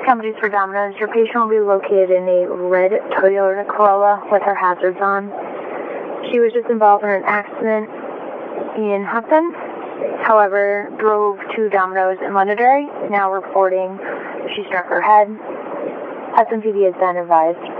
Companies for Domino's. Your patient will be located in a red Toyota Corolla with her hazards on. She was just involved in an accident in Hudson. However, drove to Domino's in Londonderry. Now reporting she struck her head. SMPD has been advised.